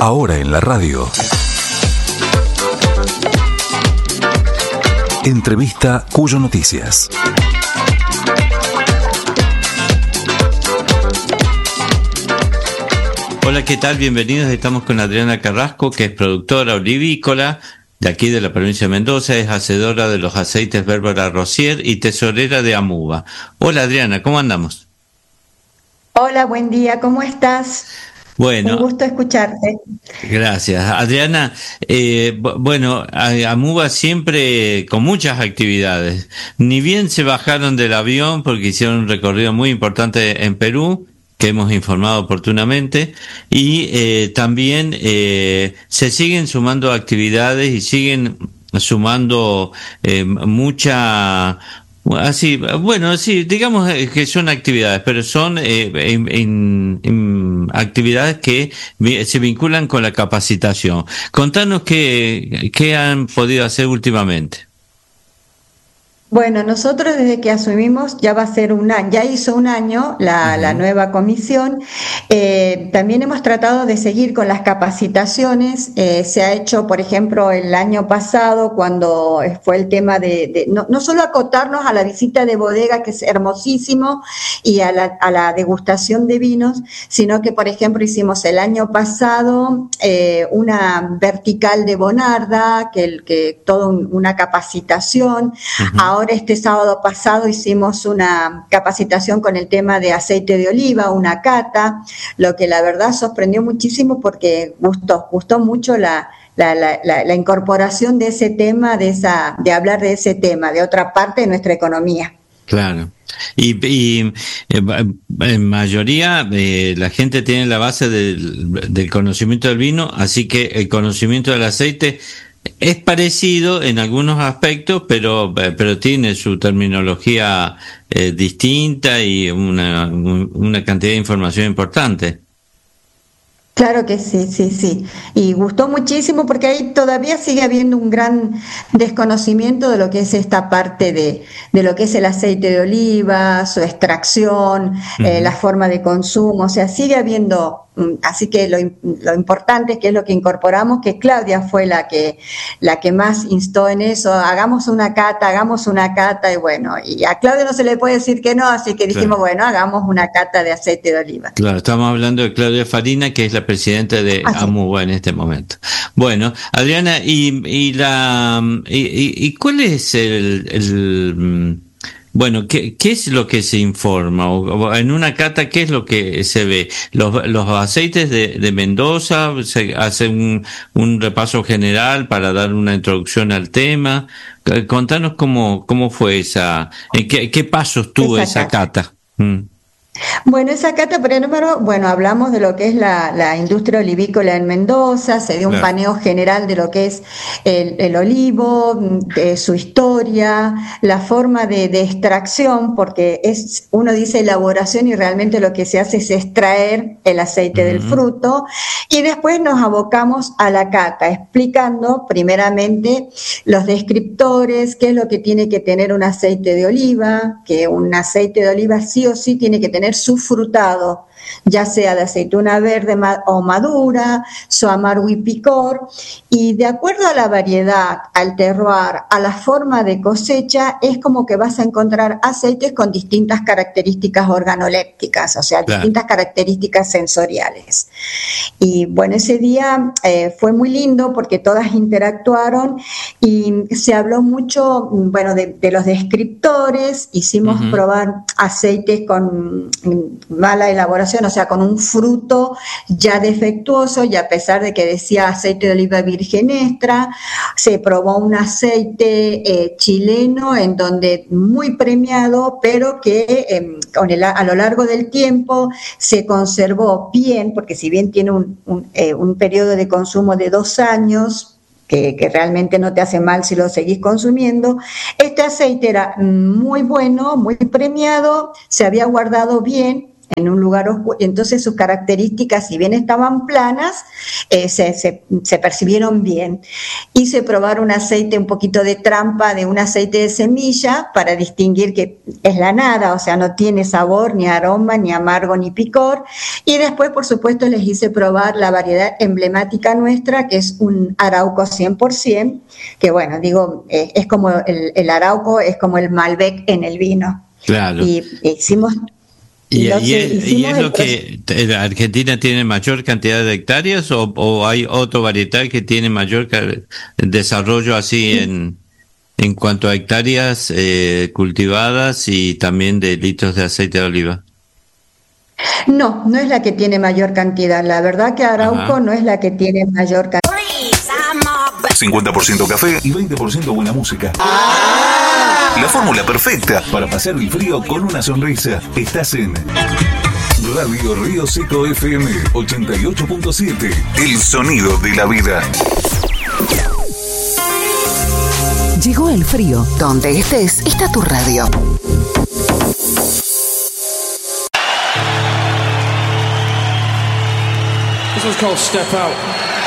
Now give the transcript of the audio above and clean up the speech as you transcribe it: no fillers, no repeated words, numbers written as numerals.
Ahora en la radio. Entrevista Cuyo Noticias. Hola, ¿qué tal? Bienvenidos. Estamos con Adriana Carrasco, que es productora olivícola de aquí de la provincia de Mendoza, es hacedora de los aceites Bárbara Rosier y tesorera de Amuba. Hola Adriana, ¿cómo andamos? Hola, buen día, ¿cómo estás? Bueno, un gusto escucharte. Gracias. Adriana, bueno, Amuba siempre con muchas actividades. Ni bien se bajaron del avión porque hicieron un recorrido muy importante en Perú, que hemos informado oportunamente, y también se siguen sumando actividades y siguen sumando sí, digamos que son actividades, pero son actividades que se vinculan con la capacitación. Contanos qué han podido hacer últimamente. Bueno, nosotros desde que asumimos ya hizo un año la nueva comisión. También hemos tratado de seguir con las capacitaciones. Se ha hecho, por ejemplo, el año pasado cuando fue el tema de no solo acotarnos a la visita de bodega, que es hermosísimo, y a la degustación de vinos, sino que, por ejemplo, hicimos el año pasado una vertical de Bonarda, toda una capacitación. Ahora este sábado pasado hicimos una capacitación con el tema de aceite de oliva, una cata, lo que la verdad sorprendió muchísimo porque gustó mucho la incorporación de ese tema, de hablar de ese tema, de otra parte de nuestra economía. Claro. Y en mayoría la gente tiene la base del conocimiento del vino, así que el conocimiento del aceite es parecido en algunos aspectos, pero tiene su terminología distinta y una cantidad de información importante. Claro que sí. Y gustó muchísimo porque ahí todavía sigue habiendo un gran desconocimiento de lo que es esta parte de lo que es el aceite de oliva, su extracción, la forma de consumo, o sea, sigue habiendo. Así que lo importante es que es lo que incorporamos, que Claudia fue la que más instó en eso, hagamos una cata, y bueno, y a Claudia no se le puede decir que no, así que dijimos, bueno, hagamos una cata de aceite de oliva. Claro, estamos hablando de Claudia Farina, que es la presidenta de Amuba en este momento. Bueno, Adriana, ¿y cuál es bueno, ¿qué es lo que se informa? O en una cata, ¿qué es lo que se ve? Los aceites de Mendoza, se hace un repaso general para dar una introducción al tema. Contanos cómo fue qué pasos tuvo esa cata. Bueno, esa cata hablamos de lo que es la industria olivícola en Mendoza, se dio un paneo general de lo que es el olivo, de su historia, la forma de extracción, porque uno dice elaboración y realmente lo que se hace es extraer el aceite del fruto, y después nos abocamos a la cata, explicando primeramente los descriptores, qué es lo que tiene que tener un aceite de oliva, que un aceite de oliva sí o sí tiene que tener su frutado, ya sea de aceituna verde o madura, su amargo y picor, y de acuerdo a la variedad, al terroir, a la forma de cosecha, es como que vas a encontrar aceites con distintas características organolépticas, o sea, distintas características sensoriales. Y bueno, ese día fue muy lindo porque todas interactuaron y se habló mucho, bueno, de los descriptores, hicimos probar aceites con mala elaboración, o sea, con un fruto ya defectuoso, y a pesar de que decía aceite de oliva virgen extra, se probó un aceite chileno en donde muy premiado, pero que a lo largo del tiempo se conservó bien, porque si bien tiene un periodo de consumo de 2 años, que realmente no te hace mal si lo seguís consumiendo, este aceite era muy bueno, muy premiado, se había guardado bien, en un lugar oscuro, entonces sus características, si bien estaban planas, se percibieron bien. Hice probar un aceite, un poquito de trampa de un aceite de semilla para distinguir que es la nada, o sea, no tiene sabor, ni aroma, ni amargo, ni picor. Y después, por supuesto, les hice probar la variedad emblemática nuestra, que es un Arauco 100%, que bueno, digo, es como el Arauco, es como el Malbec en el vino. Claro. Y hicimos... ¿Y es lo que Argentina tiene mayor cantidad de hectáreas o hay otro varietal que tiene mayor desarrollo así en cuanto a hectáreas cultivadas y también de litros de aceite de oliva? No, no es la que tiene mayor cantidad. La verdad que Arauco no es la que tiene mayor cantidad. 50% café y 20% buena música. La fórmula perfecta para pasar el frío con una sonrisa. Estás en Radio Río Seco FM 88.7. El sonido de la vida. Llegó el frío. Donde estés, está tu radio. This one's called Step Out.